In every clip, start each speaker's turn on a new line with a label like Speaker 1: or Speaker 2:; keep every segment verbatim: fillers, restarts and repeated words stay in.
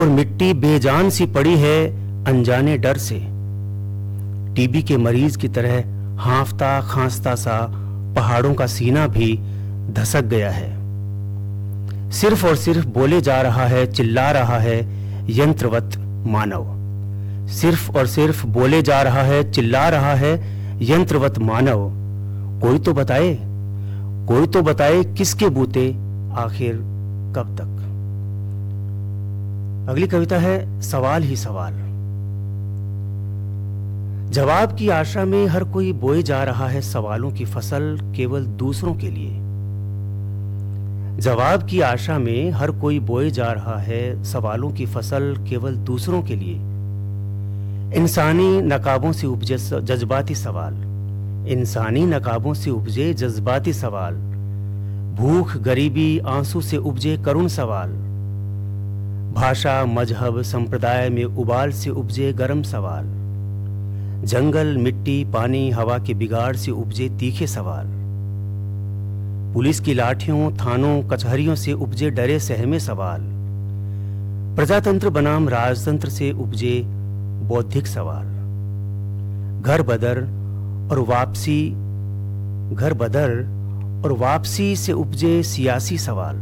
Speaker 1: और मिट्टी बेजान सी पड़ी है अनजाने डर से। टीबी के मरीज की तरह हांफता खांसता सा पहाड़ों का सीना भी धसक गया है। सिर्फ और सिर्फ बोले जा रहा है, चिल्ला रहा है यंत्रवत मानव। सिर्फ और सिर्फ बोले जा रहा है, चिल्ला रहा है यंत्रवत मानव। कोई तो बताए, कोई तो बताए किसके बूते आखिर कब तक। अगली कविता है सवाल ही सवाल। जवाब की आशा में हर कोई बोए जा रहा है सवालों की फसल केवल दूसरों के लिए। जवाब की आशा में हर कोई बोए जा रहा है सवालों की फसल केवल दूसरों के लिए। इंसानी नकाबों से उपजे जज्बाती सवाल, इंसानी नकाबों से उपजे जज्बाती सवाल। भूख गरीबी आंसू से उपजे करुण सवाल। भाषा मजहब संप्रदाय में उबाल से उपजे गरम सवाल। जंगल मिट्टी पानी हवा के बिगाड़ से उपजे तीखे सवाल। पुलिस की लाठियों थानों कचहरियों से उपजे डरे सहमे सवाल। प्रजातंत्र बनाम राजतंत्र से उपजे बौद्धिक सवाल। घर बदर और वापसी घर बदर और वापसी से उपजे सियासी सवाल।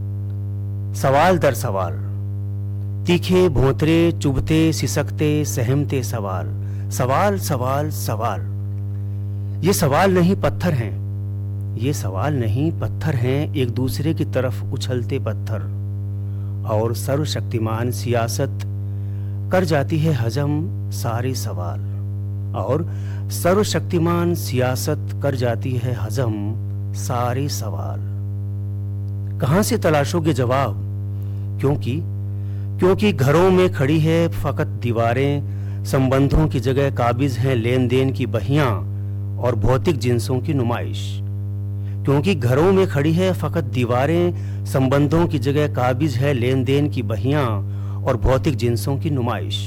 Speaker 1: सवाल दर सवाल, तीखे भोंतरे चुभते सिसकते सहमते सवाल। सवाल सवाल सवाल। ये सवाल नहीं पत्थर हैं, ये सवाल नहीं पत्थर हैं, एक दूसरे की तरफ उछलते पत्थर। और सर्वशक्तिमान सियासत कर जाती है हजम सारे सवाल। और सर्वशक्तिमान सियासत कर जाती है हजम सारे सवाल। कहां से तलाशोगे जवाब? क्योंकि क्योंकि घरों में खड़ी है फकत दीवारें, संबंधों की जगह काबिज हैं लेन देन की बहियां और भौतिक जिन्सों की नुमाइश। क्योंकि घरों में खड़ी है फकत दीवारें, संबंधों की जगह काबिज है लेन देन की बहियां और भौतिक जिन्सों की नुमाइश।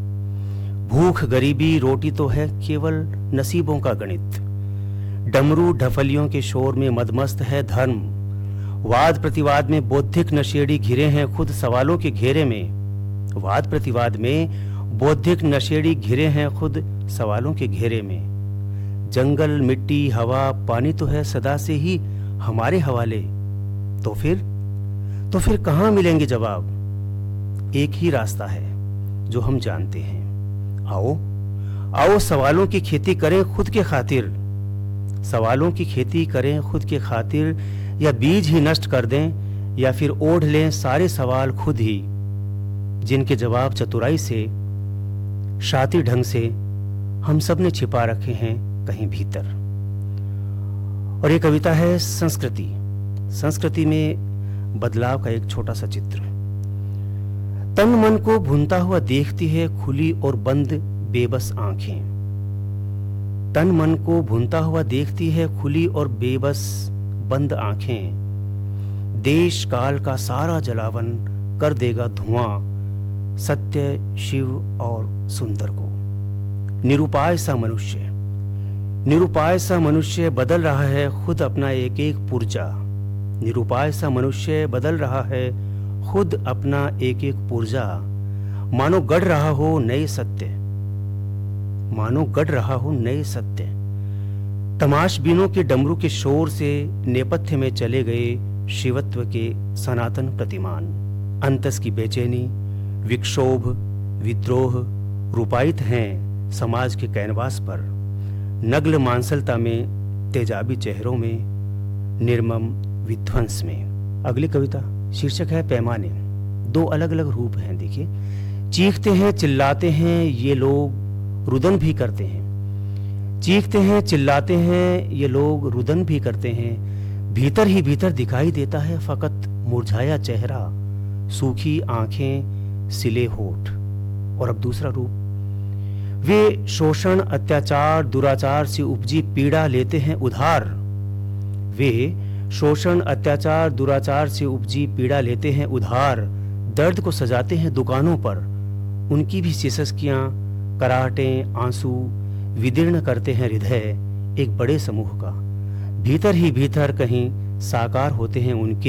Speaker 1: भूख गरीबी रोटी तो है केवल नसीबों का गणित। डमरू ढफलियों के शोर में मदमस्त है धर्म। वाद प्रतिवाद में बौद्धिक नशेड़ी घिरे हैं खुद सवालों के घेरे में। वाद प्रतिवाद में बौद्धिक नशेड़ी घिरे हैं खुद सवालों के घेरे में। जंगल मिट्टी हवा पानी तो है सदा से ही हमारे हवाले। तो फिर तो फिर कहां मिलेंगे जवाब? एक ही रास्ता है जो हम जानते हैं। आओ आओ सवालों की खेती करें खुद के खातिर। सवालों की खेती करें खुद के खातिर, या बीज ही नष्ट कर दें या फिर ओढ़ लें सारे सवाल खुद ही, जिनके जवाब चतुराई से शातिर ढंग से हम सब ने छिपा रखे हैं कहीं भीतर। और ये कविता है संस्कृति। संस्कृति में बदलाव का एक छोटा सा चित्र। तन मन को भूनता हुआ देखती है खुली और बंद बेबस आंखें। तन मन को भूनता हुआ देखती है खुली और बेबस बंद आंखें। देश काल का सारा जलावन कर देगा धुआं सत्य शिव और सुंदर को। निरुपाय सा मनुष्य निरुपाय सा मनुष्य बदल रहा है खुद अपना एक एक पुर्जा। निरुपाय सा मनुष्य बदल रहा है खुद अपना एक एक पुर्जा। मानो गढ़ रहा हो नए सत्य, मानो गढ़ रहा हो नए सत्य। तमाशबीनों के डमरू के शोर से नेपथ्य में चले गए शिवत्व के सनातन प्रतिमान। अंतस की बेचैनी विक्षोभ विद्रोह रूपायित हैं समाज के कैनवास पर। नग्न मांसलता में तेजाबी चेहरों में निर्मम विध्वंस में। अगली कविता शीर्षक है पैमाने। दो अलग अलग रूप हैं। देखिए, चीखते हैं चिल्लाते हैं ये लोग रुदन भी करते हैं। चीखते हैं चिल्लाते हैं ये लोग रुदन भी करते हैं। भीतर ही भीतर दिखाई देता है फकत मुरझाया चेहरा, सूखी आंखें सिले होठ। और अब दूसरा रूप, वे शोषण अत्याचार दुराचार से उपजी पीड़ा लेते हैं उधार। वे शोषण अत्याचार दुराचार से उपजी पीड़ा लेते हैं उधार। दर्द को सजाते हैं दुकानों पर, उनकी भी सिसकियां कराहटें आंसू विदीर्ण करते हैं हृदय एक बड़े समूह का। भीतर ही भीतर कहीं साकार होते हैं उनके